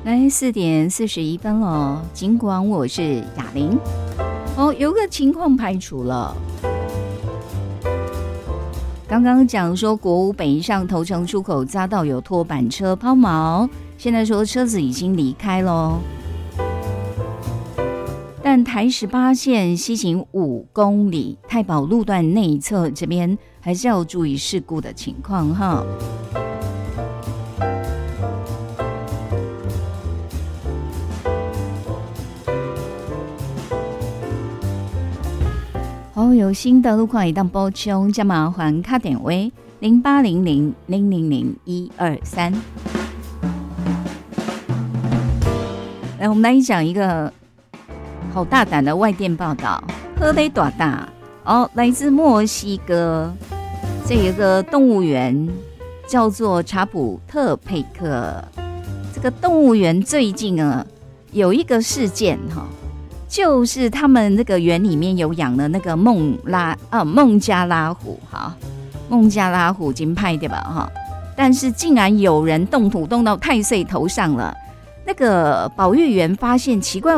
来4:41了，尽管我是雅玲。有个情况排除了。刚刚讲说国五北上头城出口匝道有拖板车抛锚，现在说车子已经离开咯。但台18线西行5公里，太保路段内侧这边还是要注意事故的情况哈。有新的路况一旦补充，加麻烦卡点位0800000123。来，我们来讲一个好大胆的外电报道，喝杯大大来自墨西哥，这有一个动物园叫做查普特佩克。这个动物园最近有一个事件就是他们那个园里面有养了那个孟加拉虎孟加拉虎金派对吧但是竟然有人动土动到太岁头上了。那个保育员发现奇怪，